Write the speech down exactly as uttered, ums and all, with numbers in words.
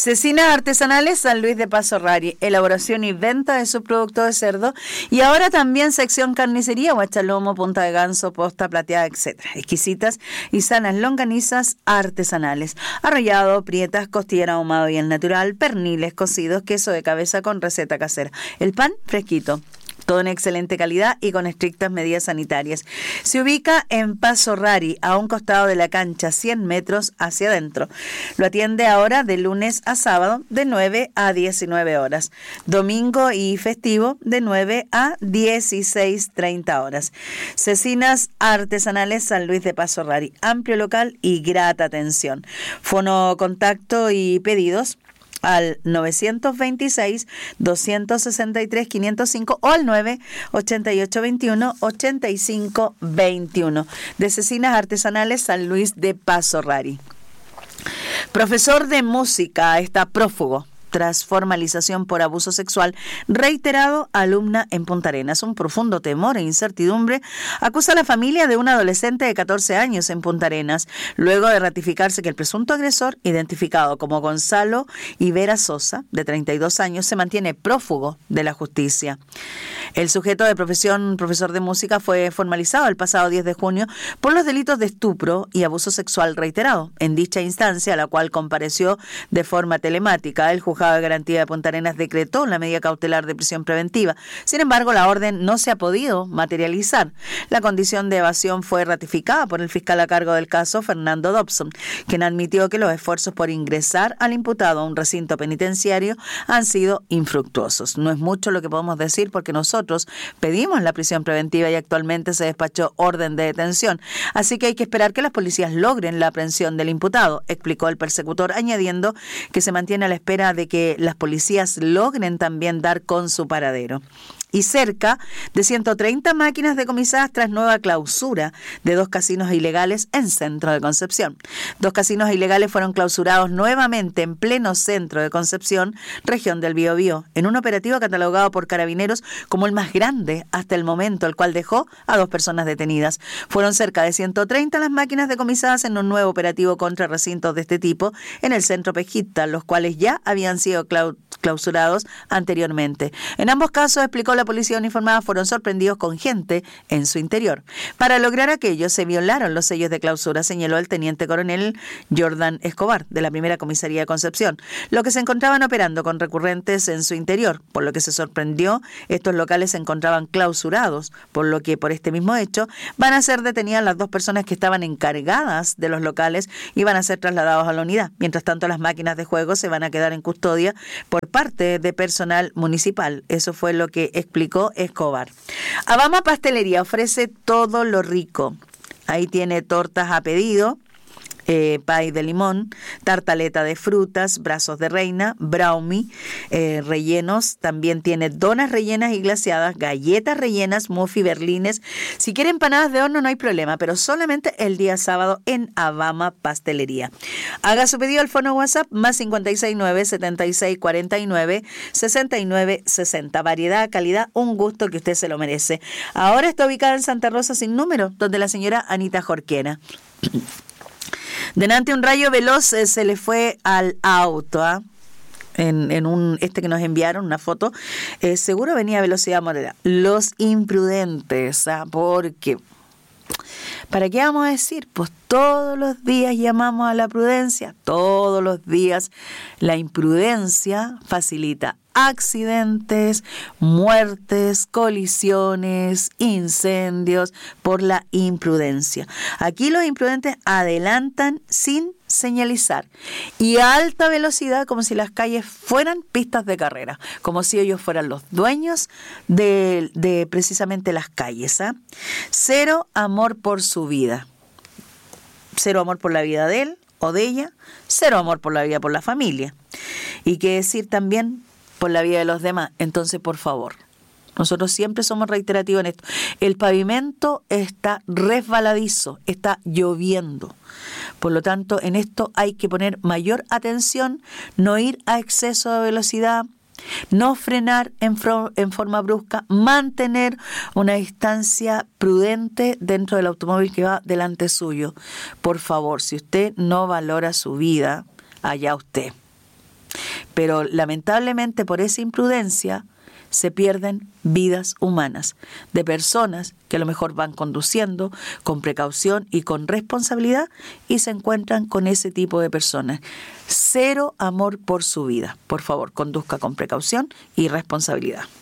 Cecinas Artesanales San Luis de Paso Rari, elaboración y venta de subproductos de cerdo, y ahora también sección carnicería, guachalomo, punta de ganso, posta plateada, etcétera. Exquisitas y sanas longanizas artesanales, arrollado, prietas, costillera ahumado y al natural, perniles cocidos, queso de cabeza con receta casera. El pan fresquito. Todo en excelente calidad y con estrictas medidas sanitarias. Se ubica en Paso Rari, a un costado de la cancha, cien metros hacia adentro. Lo atiende ahora de lunes a sábado, de nueve a diecinueve horas. Domingo y festivo, de nueve a dieciséis treinta horas. Cecinas Artesanales San Luis de Paso Rari. Amplio local y grata atención. Fono, contacto y pedidos al novecientos veintiséis, doscientos sesenta y tres, quinientos cinco o al nueve ochenta y ocho veintiuno, ochenta y cinco veintiuno de Cecinas Artesanales San Luis de Paso Rari. Profesor de música está prófugo tras formalización por abuso sexual reiterado, alumna en Punta Arenas. Un profundo temor e incertidumbre acusa a la familia de un adolescente de catorce años en Punta Arenas, luego de ratificarse que el presunto agresor, identificado como Gonzalo Ivera Sosa, de treinta y dos años, se mantiene prófugo de la justicia. El sujeto de profesión, profesor de música, fue formalizado el pasado diez de junio por los delitos de estupro y abuso sexual reiterado. En dicha instancia, a la cual compareció de forma telemática, el juzgado de garantía de Punta Arenas decretó la medida cautelar de prisión preventiva. Sin embargo, la orden no se ha podido materializar. La condición de evasión fue ratificada por el fiscal a cargo del caso, Fernando Dobson, quien admitió que los esfuerzos por ingresar al imputado a un recinto penitenciario han sido infructuosos. No es mucho lo que podemos decir porque nosotros pedimos la prisión preventiva y actualmente se despachó orden de detención. Así que hay que esperar que las policías logren la aprehensión del imputado, explicó el persecutor, añadiendo que se mantiene a la espera de que las policías logren también dar con su paradero. Y cerca de ciento treinta máquinas decomisadas tras nueva clausura de dos casinos ilegales en Centro de Concepción. Dos casinos ilegales fueron clausurados nuevamente en pleno Centro de Concepción, región del Biobío, en un operativo catalogado por Carabineros como el más grande hasta el momento, el cual dejó a dos personas detenidas. Fueron cerca de ciento treinta las máquinas decomisadas en un nuevo operativo contra recintos de este tipo en el Centro Pejita, los cuales ya habían sido clausurados anteriormente. En ambos casos, explicó la La policía uniformada, fueron sorprendidos con gente en su interior. Para lograr aquello se violaron los sellos de clausura, señaló el teniente coronel Jordan Escobar, de la primera comisaría de Concepción, lo que se encontraban operando con recurrentes en su interior, por lo que se sorprendió, estos locales se encontraban clausurados, por lo que por este mismo hecho van a ser detenidas las dos personas que estaban encargadas de los locales y van a ser trasladados a la unidad. Mientras tanto, las máquinas de juego se van a quedar en custodia por parte de personal municipal. Eso fue lo que explicó Escobar. Abama Pastelería ofrece todo lo rico. Ahí tiene tortas a pedido, eh, pay de limón, tartaleta de frutas, brazos de reina, brownie, eh, rellenos. También tiene donas rellenas y glaseadas, galletas rellenas, muffy, berlines. Si quiere empanadas de horno no hay problema, pero solamente el día sábado en Abama Pastelería. Haga su pedido al fono WhatsApp más cincuenta y seis nueve, setenta y seis cuarenta y nueve, sesenta y nueve sesenta. Variedad, calidad, un gusto que usted se lo merece. Ahora está ubicada en Santa Rosa sin número, donde la señora Anita Jorquera. Delante un rayo veloz eh, se le fue al auto, ¿ah? En, en un este que nos enviaron una foto, eh, seguro venía a velocidad moderada. Los imprudentes, ¿ah? Porque ¿para qué vamos a decir? Pues todos los días llamamos a la prudencia, todos los días la imprudencia facilita accidentes, muertes, colisiones, incendios por la imprudencia. Aquí los imprudentes adelantan sin señalizar y a alta velocidad como si las calles fueran pistas de carrera, como si ellos fueran los dueños de, de precisamente las calles, ¿eh? Cero amor por su vida, cero amor por la vida de él o de ella, cero amor por la vida por la familia y qué decir también por la vida de los demás. Entonces, por favor, nosotros siempre somos reiterativos en esto. El pavimento está resbaladizo, está lloviendo. Por lo tanto, en esto hay que poner mayor atención, no ir a exceso de velocidad, no frenar en, fro- en forma brusca, mantener una distancia prudente dentro del automóvil que va delante suyo. Por favor, si usted no valora su vida, allá usted. Pero lamentablemente por esa imprudencia se pierden vidas humanas de personas que a lo mejor van conduciendo con precaución y con responsabilidad y se encuentran con ese tipo de personas. Cero amor por su vida. Por favor, conduzca con precaución y responsabilidad.